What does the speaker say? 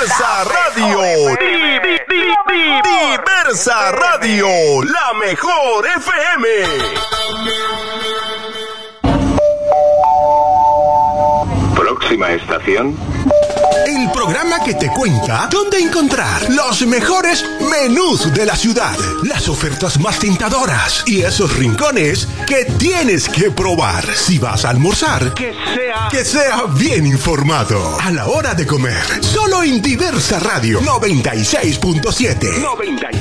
Diversa Radio. Diversa Radio, la mejor FM. Próxima estación. El programa que te cuenta dónde encontrar los mejores menús de la ciudad, las ofertas más tentadoras y esos rincones que tienes que probar. Si vas a almorzar, que sea bien informado a la hora de comer. Solo en Diversa Radio 96.7.